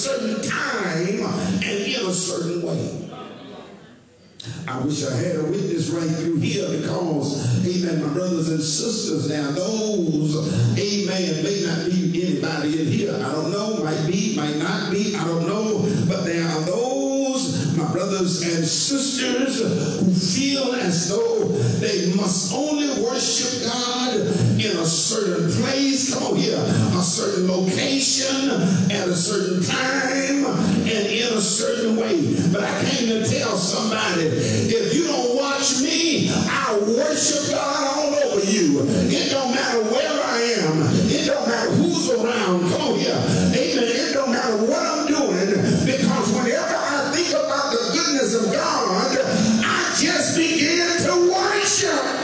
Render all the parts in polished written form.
certain time and in a certain way. I wish I had a witness right through here because, amen, my brothers and sisters, now those, amen, may not be anybody in here. I don't know, might be, might not be, I don't know. But there are those, my brothers and sisters, who feel as though they must only worship God in a certain place, come on here, a certain location, at a certain time, and in a certain way. But I came to tell somebody, if you don't watch me, I'll worship God all over you. It don't matter where I am. It don't matter who's around. Come on here. Amen. It don't matter what I'm doing, because whenever I think about the goodness of God, I just begin to worship.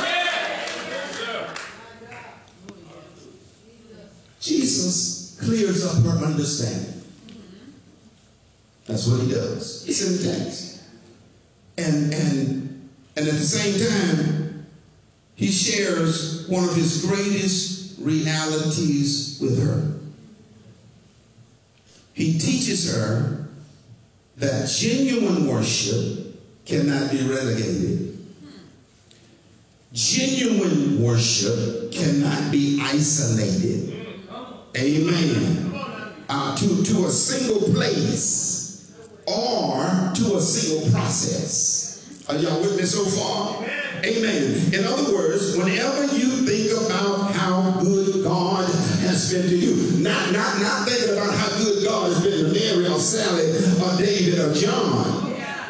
Jesus clears up her understanding. That's what he does. It's in the text. And at the same time, he shares one of his greatest realities with her. He teaches her that genuine worship cannot be relegated. Genuine worship cannot be isolated. Amen. To a single place or to a single process. Are y'all with me so far? Amen. In other words, whenever you think about how good God has been to you, not thinking about how good God has been to Mary or Sally or David or John.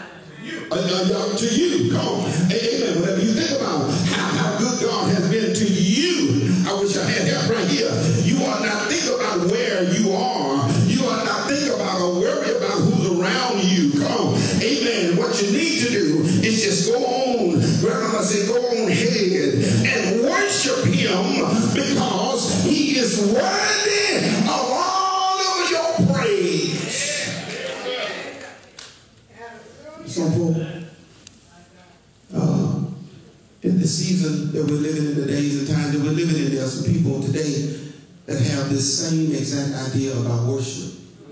To you, come on. Amen. Whenever you think about how good God has been to you, I wish I had help right here. You ought not think about where you are. You ought not think about or worry about who's around you. Come on. Amen. What you need to do is just go on. Grandma said, go on ahead and worship him, because he is worthy of all of your praise. Some folk, in the season that we're living in, the days and times that we're living in, there are some people today that have this same exact idea about worship.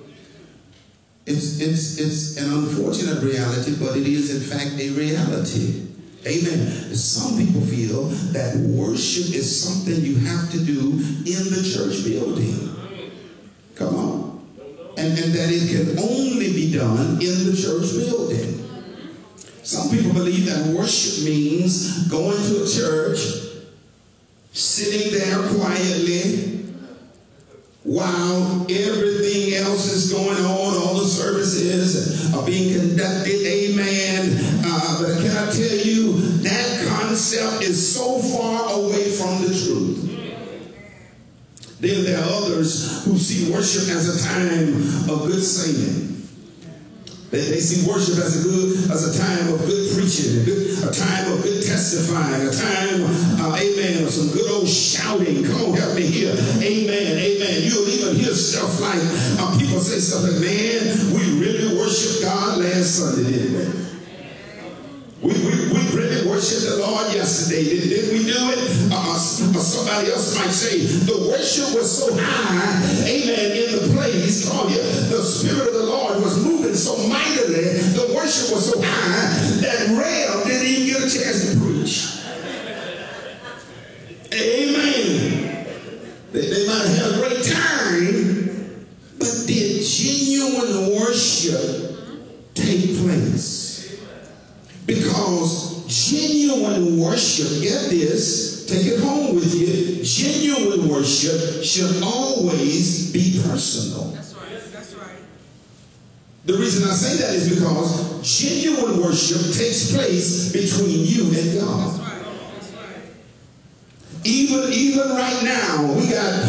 It's an unfortunate reality, but it is in fact a reality. Amen. Some people feel that worship is something you have to do in the church building. Come on. And that it can only be done in the church building. Some people believe that worship means going to a church, sitting there quietly while everything else is going on, all the services are being conducted, amen. But can I tell you, that concept is so far away from the truth. Then there are others who see worship as a time of good singing. They see worship as a time of good preaching, a time of good testifying, a time, amen, of some good old shouting. Come on, help me here. Amen, amen. You'll even hear stuff like, people say stuff like, man, we really worshiped God last Sunday, didn't we? We really worshiped the Lord yesterday. Didn't we do it? Somebody else might say, the worship was so high, amen, in the place. Oh, yeah, the Spirit of the Lord was moving so mightily. The worship was so high that Rev didn't even get a chance to preach. Amen. They might have had a great time, but did genuine worship take place? Because genuine worship, get this, take it home with you, genuine worship should always be personal. That's right, that's right. The reason I say that is because genuine worship takes place between you and God. That's right, that's right. Even right now, we got